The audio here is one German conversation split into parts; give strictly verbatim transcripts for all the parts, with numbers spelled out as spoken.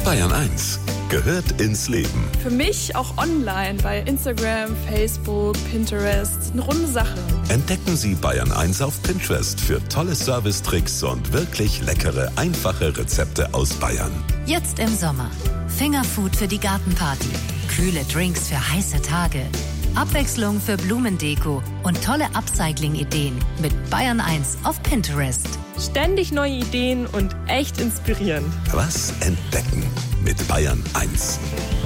Bayern eins gehört ins Leben. Für mich auch online bei Instagram, Facebook, Pinterest. Eine runde Sache. Entdecken Sie Bayern eins auf Pinterest für tolle Servicetricks und wirklich leckere, einfache Rezepte aus Bayern. Jetzt im Sommer. Fingerfood für die Gartenparty. Kühle Drinks für heiße Tage. Abwechslung für Blumendeko und tolle Upcycling-Ideen mit Bayern eins auf Pinterest. Ständig neue Ideen und echt inspirierend. Was entdecken mit Bayern eins.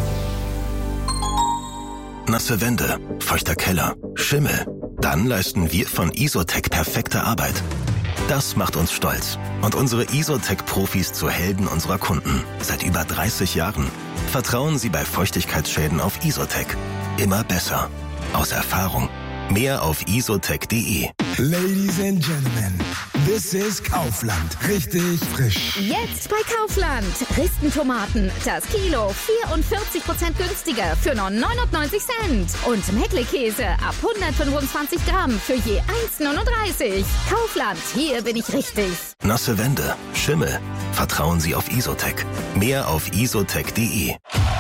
Nasse Wände, feuchter Keller, Schimmel. Dann leisten wir von Isotec perfekte Arbeit. Das macht uns stolz und unsere Isotec-Profis zu Helden unserer Kunden. Seit über dreißig Jahren. Vertrauen Sie bei Feuchtigkeitsschäden auf Isotec. Immer besser. Aus Erfahrung. Mehr auf isotec punkt de. Ladies and Gentlemen, this is Kaufland. Richtig frisch. Jetzt bei Kaufland. Ristentomaten. Das Kilo vierundvierzig Prozent günstiger für nur neunundneunzig Cent. Und Meckle-Käse ab hundertfünfundzwanzig Gramm für je eins neununddreißig. Kaufland, hier bin ich richtig. Nasse Wände, Schimmel. Vertrauen Sie auf Isotec. Mehr auf isotec punkt de.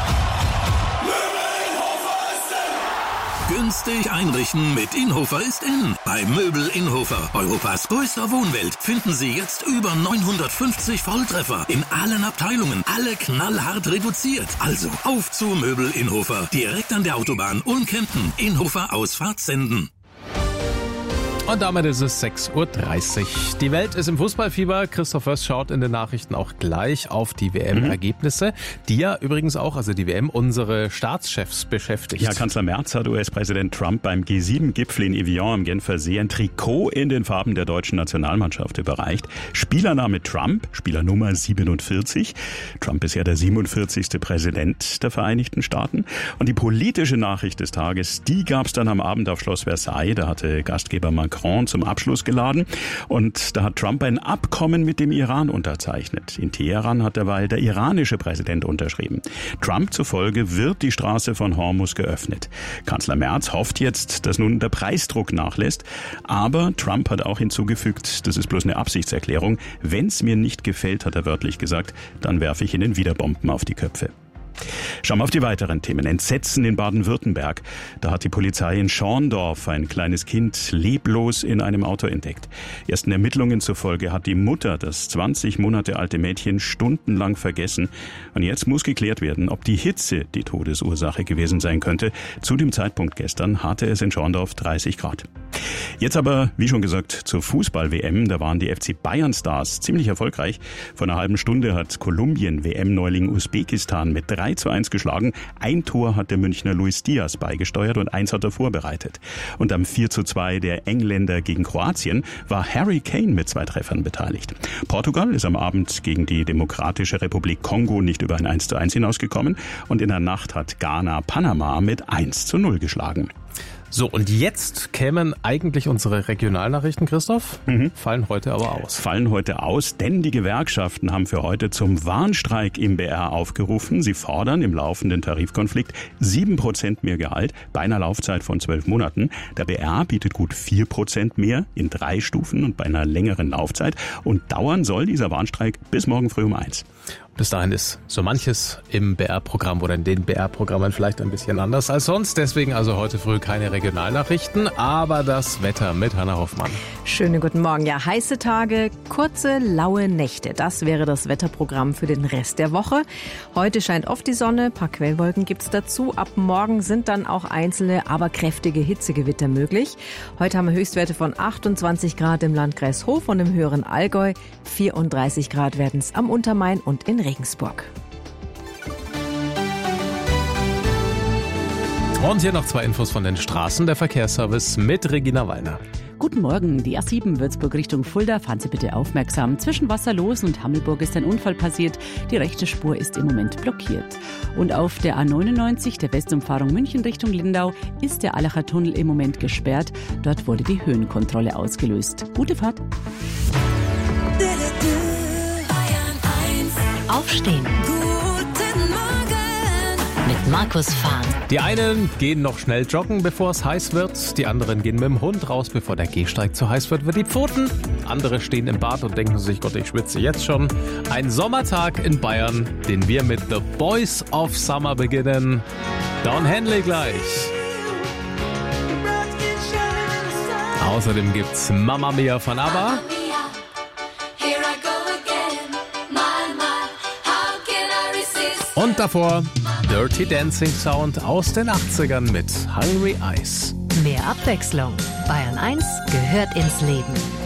Günstig einrichten mit Inhofer ist in. Bei Möbel Inhofer, Europas größter Wohnwelt, finden Sie jetzt über neunhundertfünfzig Volltreffer in allen Abteilungen. Alle knallhart reduziert. Also auf zu Möbel Inhofer. Direkt an der Autobahn Ulm-Kempten. Inhofer Ausfahrt senden. Und damit ist es sechs Uhr dreißig. Die Welt ist im Fußballfieber. Christoph Wöss schaut in den Nachrichten auch gleich auf die W M-Ergebnisse, die ja übrigens auch, also die W M, unsere Staatschefs beschäftigt. Ja, Kanzler Merz hat U S-Präsident Trump beim G sieben Gipfel in Evian am Genfer See ein Trikot in den Farben der deutschen Nationalmannschaft überreicht. Spielername Trump, Spielernummer siebenundvierzig. Trump ist ja der siebenundvierzigste Präsident der Vereinigten Staaten. Und die politische Nachricht des Tages, die gab es dann am Abend auf Schloss Versailles. Da hatte Gastgeber Macron zum Abschluss geladen. Und da hat Trump ein Abkommen mit dem Iran unterzeichnet. In Teheran hat derweil der iranische Präsident unterschrieben. Trump zufolge wird die Straße von Hormuz geöffnet. Kanzler Merz hofft jetzt, dass nun der Preisdruck nachlässt. Aber Trump hat auch hinzugefügt, das ist bloß eine Absichtserklärung. Wenn es mir nicht gefällt, hat er wörtlich gesagt, dann werfe ich Ihnen wieder Bomben auf die Köpfe. Schauen wir auf die weiteren Themen. Entsetzen in Baden-Württemberg. Da hat die Polizei in Schorndorf ein kleines Kind leblos in einem Auto entdeckt. Ersten Ermittlungen zufolge hat die Mutter das zwanzig Monate alte Mädchen stundenlang vergessen. Und jetzt muss geklärt werden, ob die Hitze die Todesursache gewesen sein könnte. Zu dem Zeitpunkt gestern hatte es in Schorndorf dreißig Grad. Jetzt aber, wie schon gesagt, zur Fußball-W M. Da waren die F C Bayern-Stars ziemlich erfolgreich. Vor einer halben Stunde hat Kolumbien W M-Neuling Usbekistan mit drei zu eins geschlagen. Ein Tor hat der Münchner Luis Diaz beigesteuert und eins hat er vorbereitet. Und am vier zu zwei der Engländer gegen Kroatien war Harry Kane mit zwei Treffern beteiligt. Portugal ist am Abend gegen die Demokratische Republik Kongo nicht über ein eins zu eins hinausgekommen. Und in der Nacht hat Ghana Panama mit eins zu null geschlagen. So, und jetzt kämen eigentlich unsere Regionalnachrichten, Christoph, mhm. fallen heute aber aus. Fallen heute aus, denn die Gewerkschaften haben für heute zum Warnstreik im B R aufgerufen. Sie fordern im laufenden Tarifkonflikt sieben Prozent mehr Gehalt bei einer Laufzeit von zwölf Monaten. Der B R bietet gut vier Prozent mehr in drei Stufen und bei einer längeren Laufzeit. Und dauern soll dieser Warnstreik bis morgen früh um eins. Bis dahin ist so manches im B R-Programm oder in den B R-Programmen vielleicht ein bisschen anders als sonst. Deswegen also heute früh keine Regionalnachrichten, aber das Wetter mit Hannah Hoffmann. Schönen guten Morgen. Ja, heiße Tage, kurze, laue Nächte. Das wäre das Wetterprogramm für den Rest der Woche. Heute scheint oft die Sonne, ein paar Quellwolken gibt's dazu. Ab morgen sind dann auch einzelne, aber kräftige Hitzegewitter möglich. Heute haben wir Höchstwerte von achtundzwanzig Grad im Landkreis Hof und im höheren Allgäu. vierunddreißig Grad werden es am Untermain und in Regensburg. Und hier noch zwei Infos von den Straßen. Der Verkehrsservice mit Regina Wallner. Guten Morgen. Die A sieben Würzburg Richtung Fulda. Fahren Sie bitte aufmerksam. Zwischen Wasserlosen und Hammelburg ist ein Unfall passiert. Die rechte Spur ist im Moment blockiert. Und auf der A neunundneunzig, der Westumfahrung München Richtung Lindau, ist der Allacher Tunnel im Moment gesperrt. Dort wurde die Höhenkontrolle ausgelöst. Gute Fahrt. Aufstehen. Guten Morgen. Mit Markus Fahn. Die einen gehen noch schnell joggen, bevor es heiß wird. Die anderen gehen mit dem Hund raus, bevor der Gehsteig zu heiß wird, für die Pfoten. Andere stehen im Bad und denken sich, Gott, ich schwitze jetzt schon. Ein Sommertag in Bayern, den wir mit The Boys of Summer beginnen. Don Henley gleich. Außerdem gibt's Mamma Mia von ABBA. Und davor Dirty Dancing Sound aus den achtzigern mit Hungry Eyes. Mehr Abwechslung. Bayern eins gehört ins Leben.